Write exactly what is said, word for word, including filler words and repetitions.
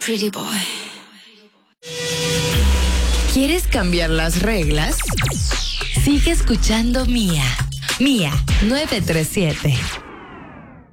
pretty boy. ¿Quieres cambiar las reglas? Sigue escuchando Mía. Mía nueve tres siete.